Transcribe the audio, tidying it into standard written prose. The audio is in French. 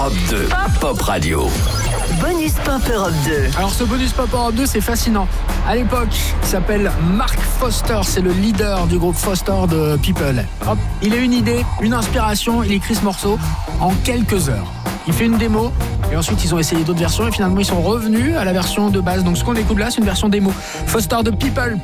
Europe 2, Pop Radio. Bonus Pop Europe 2. Alors ce Bonus Pop Europe 2, c'est fascinant. À l'époque, il s'appelle Mark Foster, c'est le leader du groupe Foster de People. Hop, il a une idée, une inspiration, il écrit ce morceau en quelques heures. Il fait une démo et ensuite ils ont essayé d'autres versions et finalement ils sont revenus à la version de base. Donc ce qu'on écoute là, c'est une version démo. Foster de People.